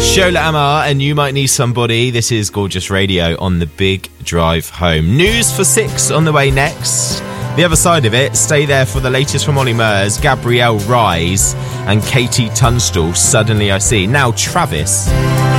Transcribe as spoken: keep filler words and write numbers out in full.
Shola Amar and You Might Need Somebody. This is Gorgeous Radio on the Big Drive Home. News for six on the way next. The other side of it, stay there for the latest from Ollie Murs, Gabrielle Rise and Katie Tunstall, Suddenly I See. Now Travis.